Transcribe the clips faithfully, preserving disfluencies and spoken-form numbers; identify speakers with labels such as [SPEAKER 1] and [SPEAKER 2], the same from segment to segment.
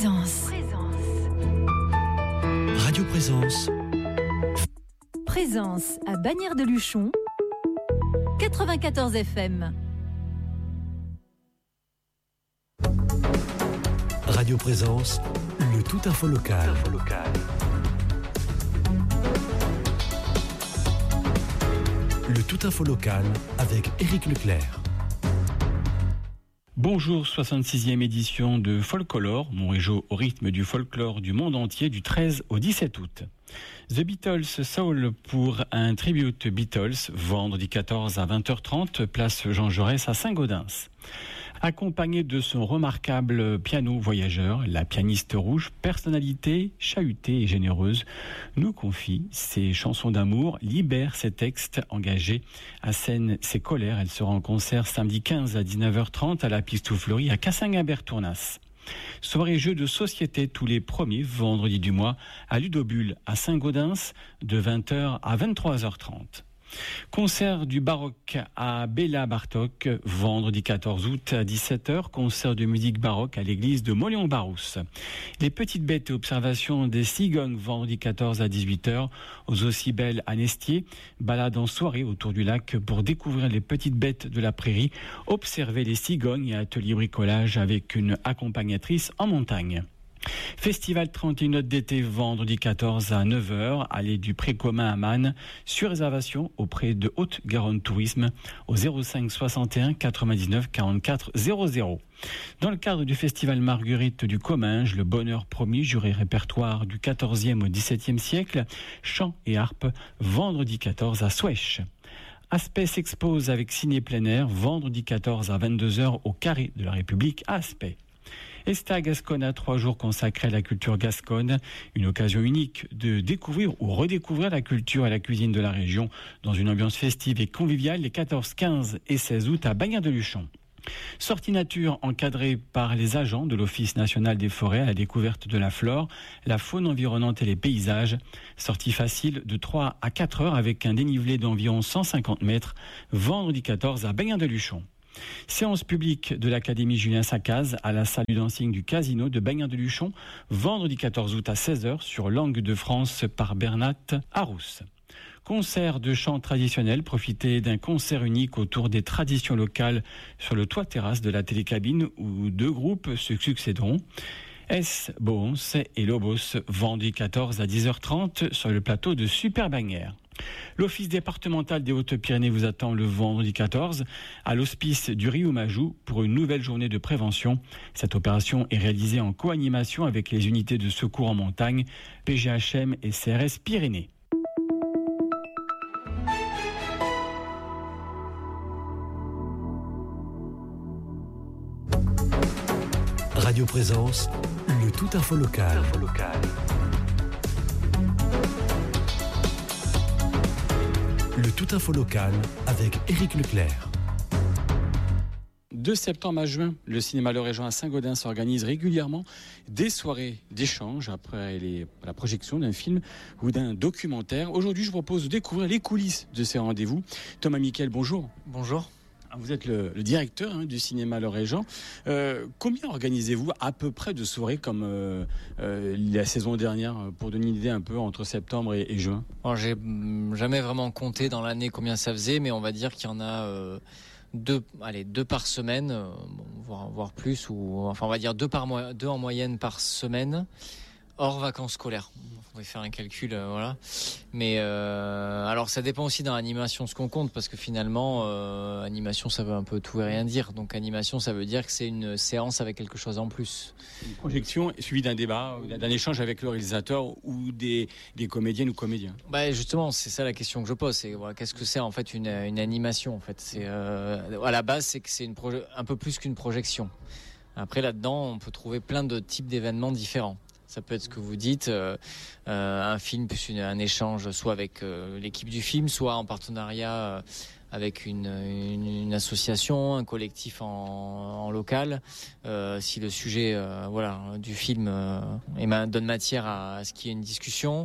[SPEAKER 1] Présence.
[SPEAKER 2] Radio Présence.
[SPEAKER 1] Présence à Bagnères de Luchon, quatre-vingt-quatorze F M.
[SPEAKER 2] Radio Présence, le tout info local. Le tout info local avec Éric Leclerc.
[SPEAKER 3] Bonjour, soixante-sixième édition de Folklore, Montrégeau au rythme du folklore du monde entier du treize au dix-sept août. The Beatles Soul pour un tribute Beatles, vendredi quatorze à vingt heures trente, place Jean Jaurès à Saint-Gaudens. Accompagné de son remarquable piano voyageur, la pianiste rouge, personnalité chahutée et généreuse, nous confie ses chansons d'amour, libère ses textes engagés, assène ses colères. Elle sera en concert samedi quinze à dix-neuf heures trente à la Pistou Fleury à Cassagnabert-Tournas. Soirée jeux de société tous les premiers vendredis du mois à Ludobule à Saint-Gaudens de vingt heures à vingt-trois heures trente. Concert du baroque à Béla Bartok, vendredi quatorze août à dix-sept heures, concert de musique baroque à l'église de Molion-Barousse. Les petites bêtes et observations des cigognes, vendredi quatorze à dix-huit heures, aux Ossibelles à Nestier, balade en soirée autour du lac pour découvrir les petites bêtes de la prairie, observer les cigognes et atelier bricolage avec une accompagnatrice en montagne. Festival trente et une notes d'été, vendredi quatorze à neuf heures, allée du Pré-Commun à Man, sur réservation auprès de Haute-Garonne Tourisme au zéro cinq soixante et un quatre-vingt-dix-neuf quarante-quatre zéro zéro. Dans le cadre du Festival Marguerite du Comminges, le bonheur promis, juré répertoire du quatorzième au dix-septième siècle, chant et harpe, vendredi quatorze à Souèche. Aspect s'expose avec ciné plein air, vendredi quatorze à vingt-deux heures au Carré de la République à Aspect. Esta Gascona, trois jours consacrés à la culture gasconne, une occasion unique de découvrir ou redécouvrir la culture et la cuisine de la région dans une ambiance festive et conviviale les quatorze, quinze et seize août à Bagnères de Luchon. Sortie nature encadrée par les agents de l'Office national des forêts à la découverte de la flore, la faune environnante et les paysages. Sortie facile de trois à quatre heures avec un dénivelé d'environ cent cinquante mètres, vendredi quatorze à Bagnères de Luchon. Séance publique de l'Académie Julien Sacaz à la salle du dancing du Casino de Bagnères de Luchon, vendredi quatorze août à seize heures sur Langue de France par Bernat Arous. Concert de chant traditionnel, profitez d'un concert unique autour des traditions locales sur le toit terrasse de la télécabine où deux groupes se succéderont. S. Boons et Lobos, vendredi quatorze à dix heures trente sur le plateau de Super Bagnères. L'Office départemental des Hautes-Pyrénées vous attend le vendredi quatorze à l'hospice du Riomajou pour une nouvelle journée de prévention. Cette opération est réalisée en co-animation avec les unités de secours en montagne, P G H M et C R S Pyrénées.
[SPEAKER 2] Radio Présence, le tout info local. Le tout info local avec Éric Leclerc.
[SPEAKER 3] De septembre à juin, le cinéma Le Régent à Saint-Gaudens organise régulièrement des soirées d'échange après les, la projection d'un film ou d'un documentaire. Aujourd'hui, je vous propose de découvrir les coulisses de ces rendez-vous. Thomas Miquel, bonjour.
[SPEAKER 4] Bonjour.
[SPEAKER 3] Vous êtes le, le directeur hein, du cinéma Le Régent. Euh, combien organisez-vous à peu près de soirées comme euh, euh, la saison dernière, pour donner une idée un peu entre septembre et, et juin?
[SPEAKER 4] Alors, j'ai jamais vraiment compté dans l'année combien ça faisait, mais on va dire qu'il y en a euh, deux, allez, deux par semaine, euh, bon, voire, voire plus, ou enfin on va dire deux par mois, deux en moyenne par semaine. Hors vacances scolaires, on va faire un calcul, euh, voilà. Mais euh, alors ça dépend aussi dans l'animation ce qu'on compte, parce que finalement, euh, animation ça veut un peu tout et rien dire. Donc animation ça veut dire que c'est une séance avec quelque chose en plus.
[SPEAKER 3] Une projection suivie d'un débat, d'un échange avec le réalisateur ou des, des comédiennes ou comédiens.
[SPEAKER 4] Bah justement, c'est ça la question que je pose. C'est voilà, qu'est-ce que c'est en fait une, une animation en fait. C'est euh, à la base c'est que c'est une proje- un peu plus qu'une projection. Après là-dedans, on peut trouver plein de types d'événements différents. Ça peut être ce que vous dites, euh, euh, un film plus une, un échange, soit avec euh, l'équipe du film, soit en partenariat euh, avec une, une, une association, un collectif en, en local. Euh, si le sujet, euh, voilà, du film euh, donne matière à, à ce qu'il y ait une discussion,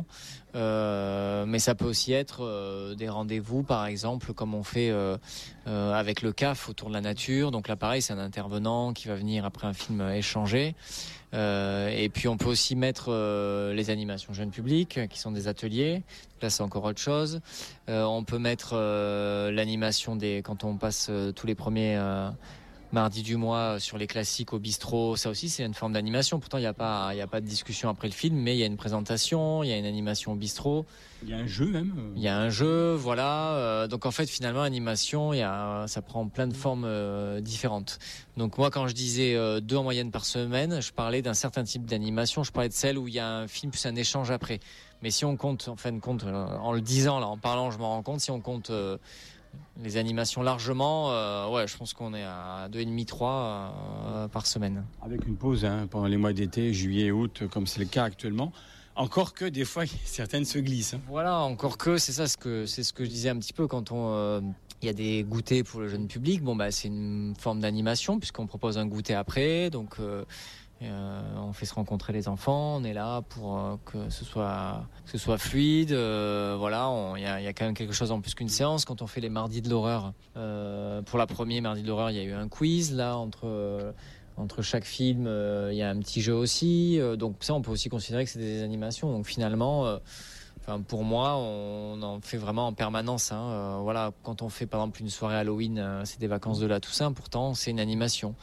[SPEAKER 4] Euh, mais ça peut aussi être euh, des rendez-vous, par exemple, comme on fait euh, euh, avec le C A F autour de la nature. Donc là, pareil, c'est un intervenant qui va venir après un film échanger. Euh, et puis on peut aussi mettre euh, les animations jeunes publics, qui sont des ateliers. Là, c'est encore autre chose. Euh, on peut mettre euh, l'animation des quand on passe euh, tous les premiers euh, mardi du mois sur les classiques au bistrot, ça aussi c'est une forme d'animation. Pourtant il n'y a pas, il y a pas de discussion après le film, mais il y a une présentation, il y a une animation au bistrot.
[SPEAKER 3] Il y a un jeu même.
[SPEAKER 4] Il y a un jeu, voilà. Euh, donc en fait finalement animation, il y a, ça prend plein de formes euh, différentes. Donc moi quand je disais euh, deux en moyenne par semaine, je parlais d'un certain type d'animation. Je parlais de celle où il y a un film plus un échange après. Mais si on compte, en fin de compte, euh, en le disant là, en parlant, je m'en rends compte. Si on compte euh, les animations largement, euh, ouais, je pense qu'on est à deux virgule cinq trois euh, par semaine.
[SPEAKER 3] Avec une pause hein, pendant les mois d'été, juillet et août, comme c'est le cas actuellement. Encore que des fois, certaines se glissent. Hein.
[SPEAKER 4] Voilà, encore que c'est ça ce que c'est ce que je disais un petit peu quand on euh, il y a des goûters pour le jeune public. Bon bah c'est une forme d'animation puisqu'on propose un goûter après, donc. Euh, Euh, on fait se rencontrer les enfants, on est là pour euh, que ce soit que ce soit fluide. Euh, voilà, il y a, y a quand même quelque chose en plus qu'une séance. Quand on fait les mardis de l'horreur, euh, pour la première mardi de l'horreur, il y a eu un quiz là entre euh, entre chaque film. Il euh, y a un petit jeu aussi. Euh, donc ça, on peut aussi considérer que c'est des animations. Donc finalement. Euh, Enfin, pour moi, on en fait vraiment en permanence. Hein. Euh, voilà, quand on fait par exemple une soirée Halloween, euh, c'est des vacances de la Toussaint. Pourtant, c'est une animation.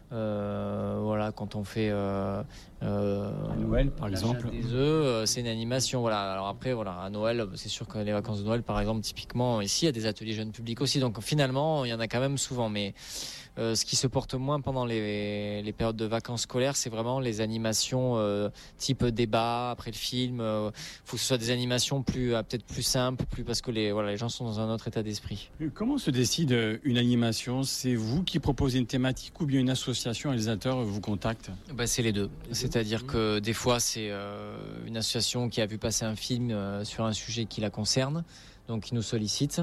[SPEAKER 4] Euh, voilà, quand on fait euh, euh,
[SPEAKER 3] à Noël, par exemple,
[SPEAKER 4] des œufs, euh, c'est une animation. Voilà. Alors après, voilà, à Noël, c'est sûr que les vacances de Noël, par exemple, typiquement ici, il y a des ateliers jeunes publics aussi. Donc finalement, il y en a quand même souvent, mais Euh, ce qui se porte moins pendant les, les périodes de vacances scolaires, c'est vraiment les animations euh, type débat après le film. Il euh, faut que ce soit des animations plus euh, peut-être plus simples, plus parce que les voilà les gens sont dans un autre état d'esprit.
[SPEAKER 3] Comment se décide une animation? C'est vous qui proposez une thématique ou bien une association réalisateur vous contacte?
[SPEAKER 4] Bah, c'est les deux. C'est-à-dire que des fois c'est euh, une association qui a vu passer un film euh, sur un sujet qui la concerne, donc qui nous sollicite.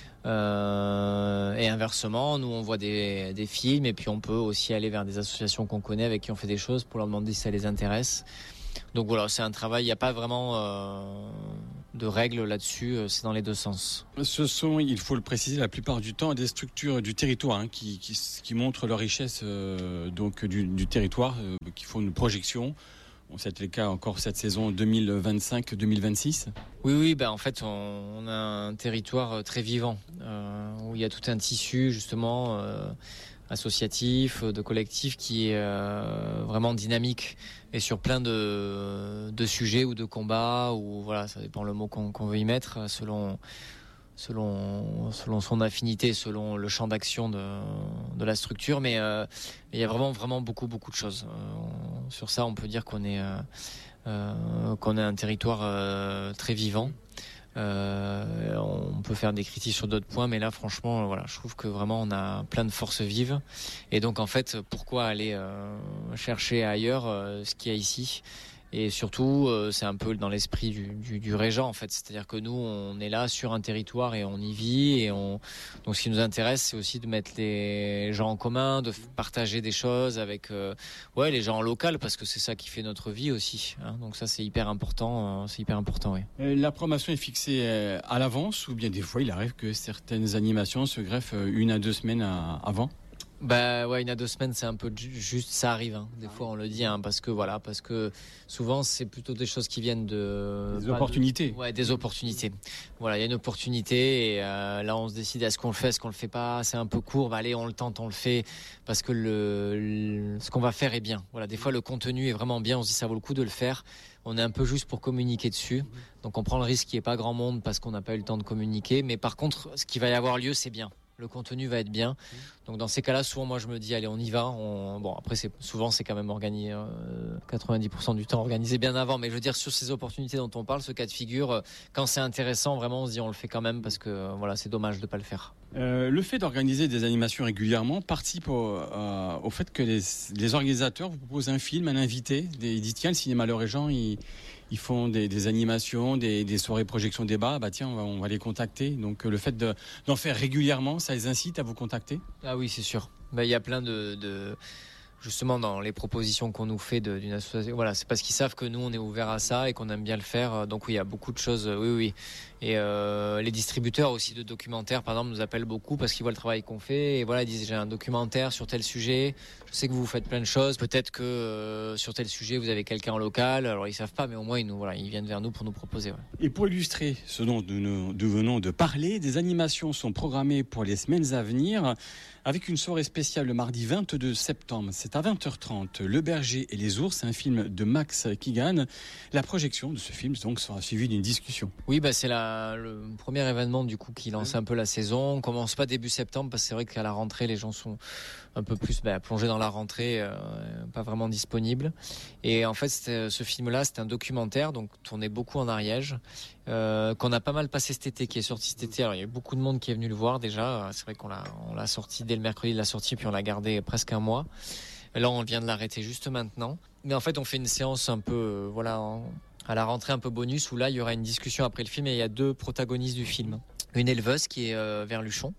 [SPEAKER 4] Euh, et inversement, nous on voit des, des films et puis on peut aussi aller vers des associations qu'on connaît avec qui on fait des choses pour leur demander si ça les intéresse. Donc voilà, c'est un travail, il n'y a pas vraiment euh, de règles là-dessus, c'est dans les deux sens.
[SPEAKER 3] Ce sont, il faut le préciser, la plupart du temps des structures du territoire hein, qui, qui, qui montrent leur richesse euh, donc, du, du territoire, euh, qui font une projection. C'était le cas encore cette saison deux mille vingt-cinq deux mille vingt-six.
[SPEAKER 4] Oui, oui, ben en fait, on, on a un territoire très vivant euh, où il y a tout un tissu justement euh, associatif, de collectif qui est euh, vraiment dynamique et sur plein de, de sujets ou de combats ou voilà, ça dépend le mot qu'on, qu'on veut y mettre selon. Selon, selon son affinité, selon le champ d'action de, de la structure, mais euh, il y a vraiment, vraiment beaucoup, beaucoup de choses. Euh, sur ça, on peut dire qu'on est, euh, euh, qu'on est un territoire euh, très vivant. Euh, on peut faire des critiques sur d'autres points, mais là, franchement, voilà, je trouve que vraiment on a plein de forces vives. Et donc, en fait, pourquoi aller euh, chercher ailleurs euh, ce qu'il y a ici ? Et surtout, euh, c'est un peu dans l'esprit du, du, du régent, en fait. C'est-à-dire que nous, on est là sur un territoire et on y vit. Et on... Donc, ce qui nous intéresse, c'est aussi de mettre les gens en commun, de partager des choses avec euh, ouais, les gens en local, parce que c'est ça qui fait notre vie aussi. Hein. Donc ça, c'est hyper important. Euh, c'est hyper important, oui.
[SPEAKER 3] La programmation est fixée à l'avance ou bien des fois, il arrive que certaines animations se greffent une à deux semaines avant?
[SPEAKER 4] Bah ouais, une à deux semaines, c'est un peu juste, ça arrive. Hein. Des fois, on le dit, hein, parce que voilà, parce que souvent, c'est plutôt des choses qui viennent de
[SPEAKER 3] des opportunités.
[SPEAKER 4] De, ouais, des opportunités. Voilà, il y a une opportunité et euh, là, on se décide est-ce qu'on le fait, est-ce qu'on le fait pas. C'est un peu court. Bah allez, on le tente, on le fait parce que le, le ce qu'on va faire est bien. Voilà, des fois, le contenu est vraiment bien. On se dit ça vaut le coup de le faire. On est un peu juste pour communiquer dessus. Donc, on prend le risque qu'il n'y ait pas grand monde parce qu'on n'a pas eu le temps de communiquer. Mais par contre, ce qui va y avoir lieu, c'est bien. Le contenu va être bien. Donc dans ces cas-là, souvent moi je me dis allez on y va. On... Bon après c'est souvent c'est quand même organisé euh, quatre-vingt-dix pour cent du temps organisé bien avant. Mais je veux dire sur ces opportunités dont on parle, ce cas de figure, euh, quand c'est intéressant vraiment on se dit on le fait quand même parce que euh, voilà c'est dommage de pas le faire.
[SPEAKER 3] Euh, le fait d'organiser des animations régulièrement participe au, euh, au fait que les, les organisateurs vous proposent un film, un invité. Des, ils disent tiens le cinéma Le Régent ils Ils font des, des animations, des, des soirées projection débat. Bah tiens, on va, on va les contacter. Donc le fait de, d'en faire régulièrement, ça les incite à vous contacter.
[SPEAKER 4] Ah oui, c'est sûr. Bah il y a plein de, de justement dans les propositions qu'on nous fait de, d'une association. Voilà, c'est parce qu'ils savent que nous on est ouvert à ça et qu'on aime bien le faire. Donc oui, il y a beaucoup de choses. Oui, oui. Et euh, les distributeurs aussi de documentaires, par exemple, nous appellent beaucoup parce qu'ils voient le travail qu'on fait. Et voilà, ils disent j'ai un documentaire sur tel sujet. Je sais que vous faites plein de choses. Peut-être que euh, sur tel sujet vous avez quelqu'un en local. Alors ils savent pas, mais au moins ils nous, voilà, ils viennent vers nous pour nous proposer. Ouais.
[SPEAKER 3] Et pour illustrer ce dont nous, nous venons de parler, des animations sont programmées pour les semaines à venir. Avec une soirée spéciale le mardi vingt-deux septembre, c'est à vingt heures trente. Le Berger et les ours, un film de Max Keegan. La projection de ce film donc sera suivie d'une discussion.
[SPEAKER 4] Oui, bah c'est la, le premier événement du coup qui lance un peu la saison. On commence pas début septembre parce que c'est vrai qu'à la rentrée les gens sont un peu plus bah, plongés dans la rentrée, euh, pas vraiment disponibles. Et en fait, ce film-là, c'est un documentaire donc tourné beaucoup en Ariège. Euh, qu'on a pas mal passé cet été, qui est sorti cet été. Alors il y a eu beaucoup de monde qui est venu le voir déjà. C'est vrai qu'on l'a, on l'a sorti dès le mercredi de la sortie, puis on l'a gardé presque un mois. Là, on vient de l'arrêter juste maintenant. Mais en fait, on fait une séance un peu, euh, voilà, en, à la rentrée un peu bonus où là, il y aura une discussion après le film et il y a deux protagonistes du film. Une éleveuse qui est euh, vers Luchon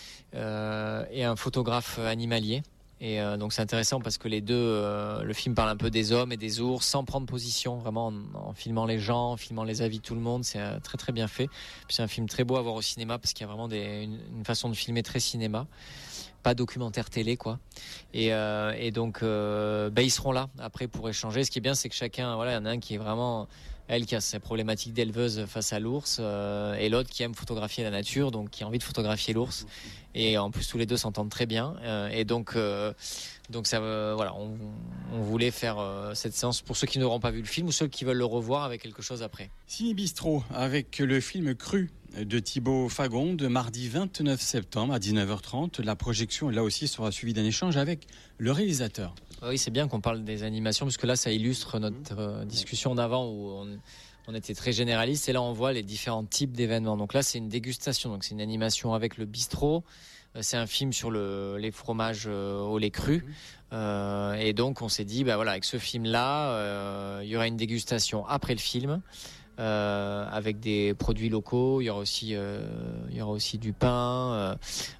[SPEAKER 4] euh, et un photographe animalier. Et euh, donc c'est intéressant parce que les deux, euh, le film parle un peu des hommes et des ours sans prendre position, vraiment en, en filmant les gens, en filmant les avis de tout le monde. C'est euh, très très bien fait. Puis c'est un film très beau à voir au cinéma parce qu'il y a vraiment des, une, une façon de filmer très cinéma, pas documentaire télé quoi. Et, euh, et donc euh, bah, ils seront là après pour échanger. Ce qui est bien, c'est que chacun, voilà, il y en a un qui est vraiment elle qui a ses problématiques d'éleveuse face à l'ours euh, et l'autre qui aime photographier la nature, donc qui a envie de photographier l'ours. Et en plus tous les deux s'entendent très bien. Euh, et donc, euh, donc ça, euh, voilà, on, on voulait faire euh, cette séance pour ceux qui n'auront pas vu le film ou ceux qui veulent le revoir avec quelque chose après.
[SPEAKER 3] Ciné Bistrot avec le film Cru de Thibaut Fagonde, mardi vingt-neuf septembre à dix-neuf heures trente. La projection là aussi sera suivie d'un échange avec le réalisateur.
[SPEAKER 4] Oui, c'est bien qu'on parle des animations parce que là, ça illustre notre euh, discussion d'avant où on, on était très généraliste et là, on voit les différents types d'événements. Donc là, c'est une dégustation, donc c'est une animation avec le bistrot. Euh, c'est un film sur le, les fromages euh, au lait cru. Euh, et donc, on s'est dit, bah voilà, avec ce film-là, euh, il y aura une dégustation après le film. Euh, avec des produits locaux, il y aura aussi, euh, il y aura aussi du pain, euh,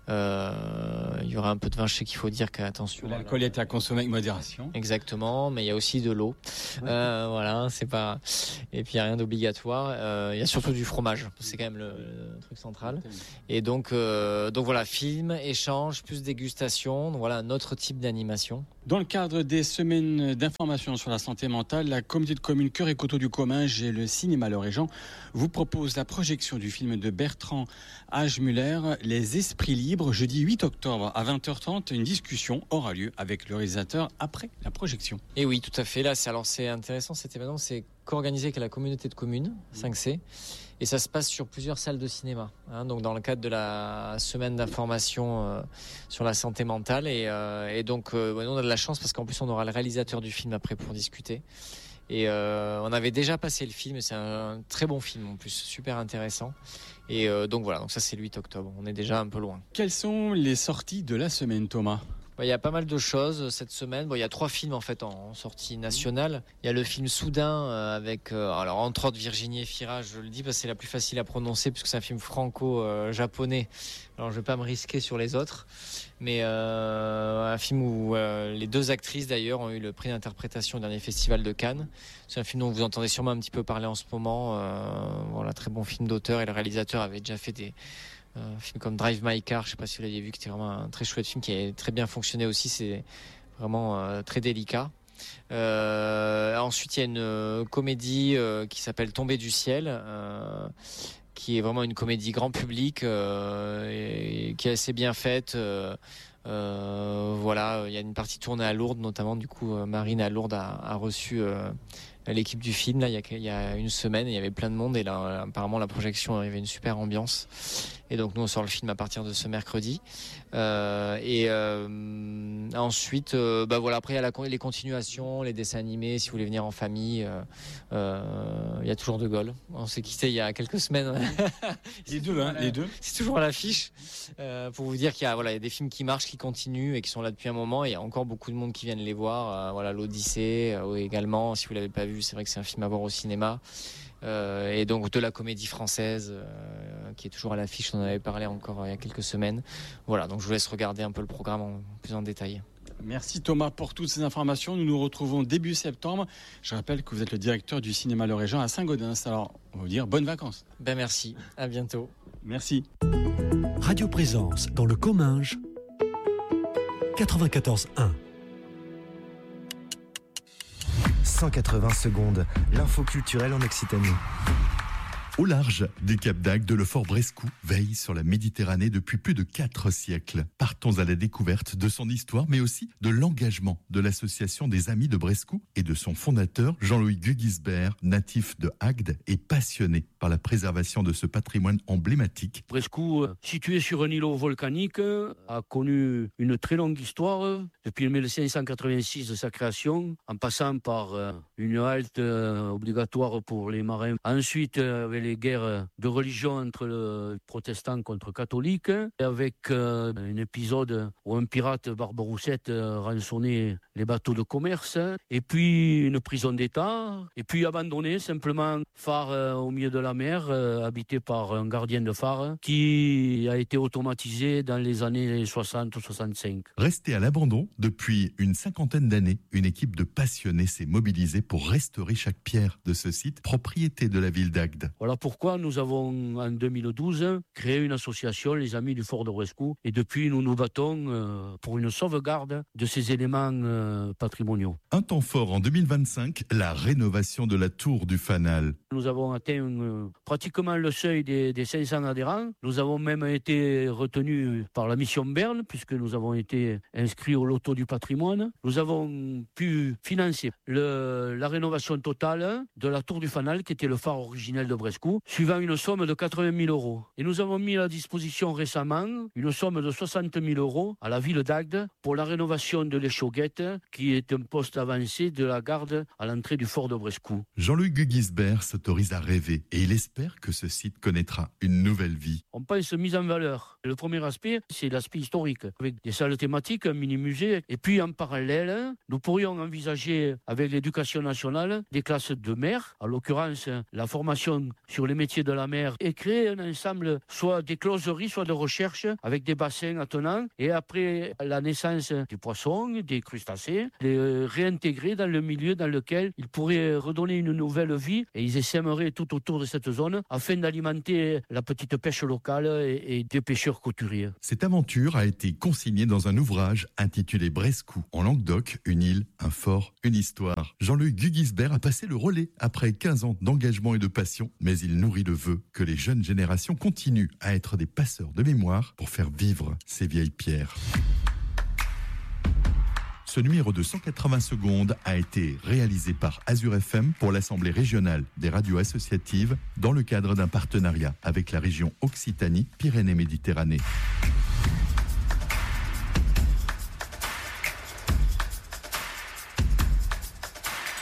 [SPEAKER 4] euh, il y aura un peu de vin. Je sais qu'il faut dire qu'attention.
[SPEAKER 3] L'alcool est à consommer avec modération.
[SPEAKER 4] Exactement, mais il y a aussi de l'eau. Euh, voilà, c'est pas. Et puis il y a rien d'obligatoire. Euh, il y a surtout du fromage. C'est quand même le, le truc central. Et donc, euh, donc voilà, film, échange, plus dégustation. Donc voilà, un autre type d'animation.
[SPEAKER 3] Dans le cadre des semaines d'information sur la santé mentale, la communauté de communes Cœur et Coteaux du Comminges et le cinéma Lorégent vous propose la projection du film de Bertrand Hagemuller, Les Esprits Libres, jeudi huit octobre à vingt heures trente. Une discussion aura lieu avec le réalisateur après la projection.
[SPEAKER 4] Et oui, tout à fait. Là, c'est, alors, c'est intéressant cet événement, c'est co-organisé avec la communauté de communes, cinq C. Et ça se passe sur plusieurs salles de cinéma, hein, donc dans le cadre de la semaine d'information euh, sur la santé mentale. Et, euh, et donc, euh, nous, on a de la chance parce qu'en plus, on aura le réalisateur du film après pour discuter. Et euh, on avait déjà passé le film, c'est un très bon film en plus, super intéressant. Et euh, donc voilà, donc ça c'est le huit octobre, on est déjà un peu loin.
[SPEAKER 3] Quelles sont les sorties de la semaine, Thomas ?
[SPEAKER 4] Il y a pas mal de choses cette semaine. Bon, il y a trois films en fait en sortie nationale. Il y a le film Soudain euh, avec, euh, alors entre autres Virginie Efira, je le dis parce que c'est la plus facile à prononcer puisque c'est un film franco-japonais. Alors je vais pas me risquer sur les autres, mais euh, un film où euh, les deux actrices d'ailleurs ont eu le prix d'interprétation au dernier festival de Cannes. C'est un film dont vous entendez sûrement un petit peu parler en ce moment. Euh, voilà, très bon film d'auteur et le réalisateur avait déjà fait des un film comme Drive My Car, je sais pas si vous l'avez vu, qui était vraiment un très chouette film qui a très bien fonctionné aussi, c'est vraiment euh, très délicat. Euh, ensuite, il y a une euh, comédie euh, qui s'appelle Tomber du ciel, euh, qui est vraiment une comédie grand public euh, et, et qui est assez bien faite. Euh, euh, voilà, il y a une partie tournée à Lourdes, notamment. Du coup, euh, Marine à Lourdes a, a reçu euh, l'équipe du film là il y a, il y a une semaine. Il y avait plein de monde et là, apparemment, la projection, il y avait une super ambiance. Et donc nous on sort le film à partir de ce mercredi. Euh, et euh, ensuite, euh, bah voilà, après il y a la, les continuations, les dessins animés. Si vous voulez venir en famille, euh, euh, il y a toujours De Gaulle. On s'est quitté il y a quelques semaines.
[SPEAKER 3] les deux, hein, les deux.
[SPEAKER 4] C'est toujours à l'affiche euh, pour vous dire qu'il y a voilà, il y a des films qui marchent, qui continuent et qui sont là depuis un moment. Et il y a encore beaucoup de monde qui viennent les voir. Euh, voilà, l'Odyssée euh, également. Si vous l'avez pas vu, c'est vrai que c'est un film à voir au cinéma. Euh, et donc de la comédie française euh, qui est toujours à l'affiche, on en avait parlé encore euh, il y a quelques semaines. Voilà, donc je vous laisse regarder un peu le programme en plus en détail.
[SPEAKER 3] Merci Thomas pour toutes ces informations. Nous nous retrouvons début septembre. Je rappelle que vous êtes le directeur du cinéma Le Régent à Saint-Gaudens. Alors, on va vous dire bonnes vacances.
[SPEAKER 4] Ben merci, à bientôt.
[SPEAKER 3] Merci.
[SPEAKER 2] Radio Présence dans le Comminges, quatre-vingt-quatorze un.
[SPEAKER 5] cent quatre-vingts secondes, l'info culturelle en Occitanie.
[SPEAKER 6] Au large du Cap d'Agde, le fort Brescou veille sur la Méditerranée depuis plus de quatre siècles. Partons à la découverte de son histoire, mais aussi de l'engagement de l'association des Amis de Brescou et de son fondateur, Jean-Louis Gugisbert, natif de Agde et passionné par la préservation de ce patrimoine emblématique.
[SPEAKER 7] Brescou, situé sur un îlot volcanique, a connu une très longue histoire depuis mille cinq cent quatre-vingt-six de sa création, en passant par une halte obligatoire pour les marins. Ensuite, avec les guerres de religion entre le protestants contre catholiques, et avec euh, un épisode où un pirate Barbaroussette euh, rançonnait les bateaux de commerce, et puis une prison d'État, et puis abandonné, simplement phare euh, au milieu de la mer, euh, habité par un gardien de phare, qui a été automatisé dans les années soixante soixante-cinq.
[SPEAKER 6] Resté à l'abandon depuis une cinquantaine d'années, une équipe de passionnés s'est mobilisée pour restaurer chaque pierre de ce site, propriété de la ville d'Agde.
[SPEAKER 7] Voilà pourquoi nous avons, en deux mille douze, créé une association, les Amis du Fort de Brescou, et depuis nous nous battons euh, pour une sauvegarde de ces éléments euh, patrimoniaux.
[SPEAKER 6] Un temps fort en deux mille vingt-cinq, la rénovation de la tour du Fanal.
[SPEAKER 7] Nous avons atteint euh, pratiquement le seuil des, des cinq cents adhérents. Nous avons même été retenus par la mission Berne, puisque nous avons été inscrits au loto du patrimoine. Nous avons pu financer le, la rénovation totale de la tour du Fanal, qui était le phare originel de Brescou, suivant une somme de quatre-vingt mille euros. Et nous avons mis à disposition récemment une somme de soixante mille euros à la ville d'Agde pour la rénovation de l'échauguette, qui est un poste avancé de la garde à l'entrée du fort de Brescou.
[SPEAKER 6] Jean-Louis Gugisbert s'autorise à rêver et il espère que ce site connaîtra une nouvelle vie.
[SPEAKER 7] On pense mise en valeur. Le premier aspect, c'est l'aspect historique, avec des salles thématiques, un mini-musée. Et puis en parallèle, nous pourrions envisager avec l'éducation nationale des classes de mer, en l'occurrence la formation sur les métiers de la mer, et créer un ensemble soit des closeries, soit de recherche avec des bassins attenants, et après la naissance des poissons, des crustacés, les réintégrer dans le milieu dans lequel ils pourraient redonner une nouvelle vie, et ils essaimeraient tout autour de cette zone afin d'alimenter la petite pêche locale et, et des pêcheurs couturiers.
[SPEAKER 6] Cette aventure a été consignée dans un ouvrage intitulé Brescou, en Languedoc, une île, un fort, une histoire. Jean-Louis Gugisbert a passé le relais après quinze ans d'engagement et de passion, mais il nourrit le vœu que les jeunes générations continuent à être des passeurs de mémoire pour faire vivre ces vieilles pierres. Ce numéro de cent quatre-vingts secondes a été réalisé par Azure F M pour l'Assemblée régionale des radios associatives dans le cadre d'un partenariat avec la région Occitanie-Pyrénées-Méditerranée.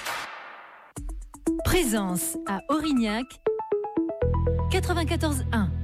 [SPEAKER 1] Présence à Aurignac, quatre-vingt-quatorze un.